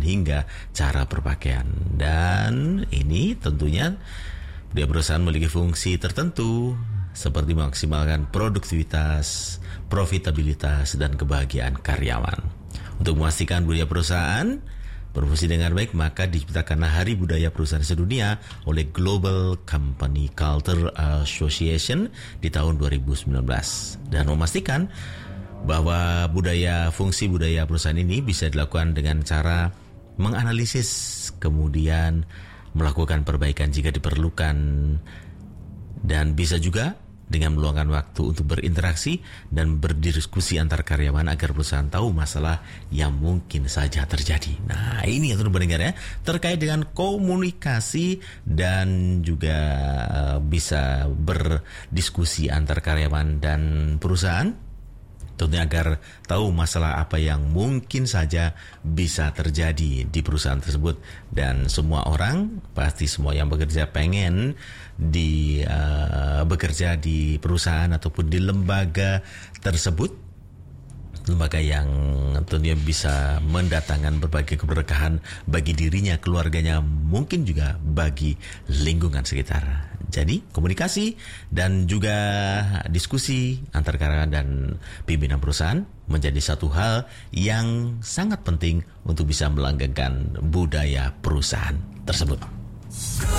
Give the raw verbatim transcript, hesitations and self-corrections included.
hingga cara berpakaian. Dan ini tentunya dia perusahaan memiliki fungsi tertentu seperti memaksimalkan produktivitas, profitabilitas, dan kebahagiaan karyawan. Untuk memastikan budaya perusahaan berfungsi dengan baik, maka diciptakanlah Hari Budaya Perusahaan Sedunia oleh Global Company Culture Association di tahun dua ribu sembilan belas, dan memastikan bahwa budaya fungsi budaya perusahaan ini bisa dilakukan dengan cara menganalisis, kemudian melakukan perbaikan jika diperlukan, dan bisa juga dengan meluangkan waktu untuk berinteraksi dan berdiskusi antar karyawan agar perusahaan tahu masalah yang mungkin saja terjadi. Nah, ini yang terus mendengar ya, terkait dengan komunikasi dan juga bisa berdiskusi antar karyawan dan perusahaan, tentunya agar tahu masalah apa yang mungkin saja bisa terjadi di perusahaan tersebut. Dan semua orang, pasti semua yang bekerja pengen di uh, bekerja di perusahaan ataupun di lembaga tersebut, lembaga yang tentunya bisa mendatangkan berbagai keberkahan bagi dirinya, keluarganya, mungkin juga bagi lingkungan sekitar. Jadi komunikasi dan juga diskusi antar karyawan dan pimpinan perusahaan menjadi satu hal yang sangat penting untuk bisa melanggengkan budaya perusahaan tersebut.